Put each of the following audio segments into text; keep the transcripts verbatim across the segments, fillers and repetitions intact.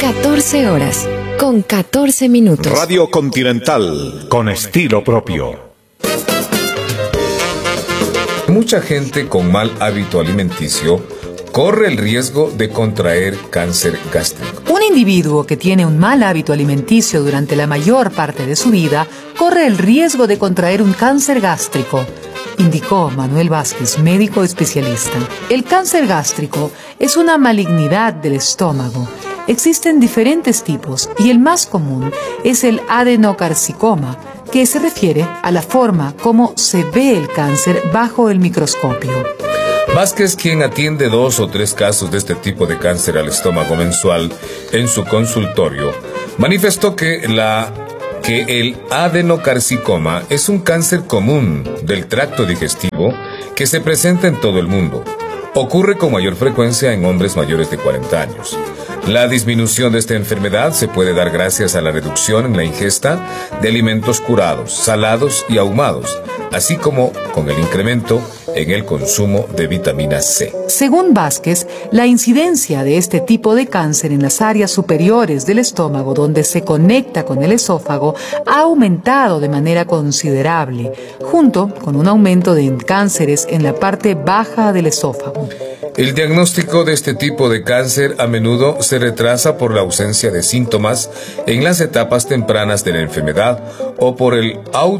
catorce horas, con catorce minutos. Radio Continental, con estilo propio. Mucha gente con mal hábito alimenticio corre el riesgo de contraer cáncer gástrico. Un individuo que tiene un mal hábito alimenticio durante la mayor parte de su vida corre el riesgo de contraer un cáncer gástrico, indicó Manuel Vázquez, médico especialista. El cáncer gástrico es una malignidad del estómago. Existen diferentes tipos y el más común es el adenocarcinoma, que se refiere a la forma como se ve el cáncer bajo el microscopio. Vázquez, quien atiende dos o tres casos de este tipo de cáncer al estómago mensual en su consultorio, manifestó que, la, que el adenocarcinoma es un cáncer común del tracto digestivo que se presenta en todo el mundo. Ocurre con mayor frecuencia en hombres mayores de cuarenta años. La disminución de esta enfermedad se puede dar gracias a la reducción en la ingesta de alimentos curados, salados y ahumados, así como con el incremento en el consumo de vitamina C. Según Vázquez, la incidencia de este tipo de cáncer en las áreas superiores del estómago, donde se conecta con el esófago, ha aumentado de manera considerable, junto con un aumento de cánceres en la parte baja del esófago. El diagnóstico de este tipo de cáncer a menudo se retrasa por la ausencia de síntomas en las etapas tempranas de la enfermedad o por el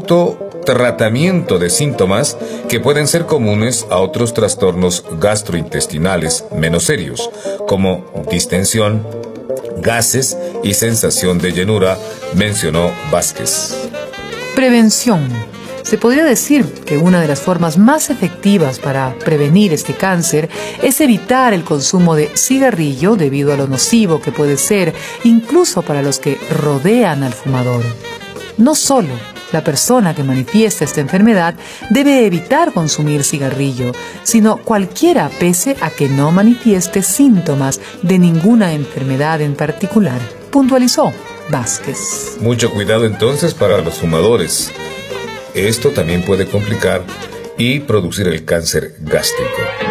autotratamiento de síntomas que pueden ser comunes a otros trastornos gastrointestinales menos serios, como distensión, gases y sensación de llenura, mencionó Vázquez. Prevención. Se podría decir que una de las formas más efectivas para prevenir este cáncer es evitar el consumo de cigarrillo debido a lo nocivo que puede ser, incluso para los que rodean al fumador. No solo la persona que manifiesta esta enfermedad debe evitar consumir cigarrillo, sino cualquiera pese a que no manifieste síntomas de ninguna enfermedad en particular, puntualizó Vázquez. Mucho cuidado entonces para los fumadores. Esto también puede complicar y producir el cáncer gástrico.